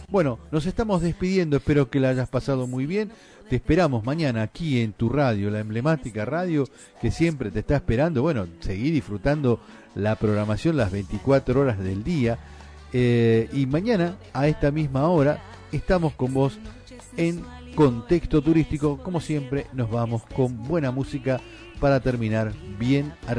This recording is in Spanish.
Bueno, nos estamos despidiendo, espero que la hayas pasado muy bien. Te esperamos mañana aquí en tu radio, la emblemática radio que siempre te está esperando. Bueno, seguí disfrutando la programación las 24 horas del día. Y mañana, a esta misma hora, estamos con vos en Contexto Turístico. Como siempre, nos vamos con buena música para terminar bien arriba.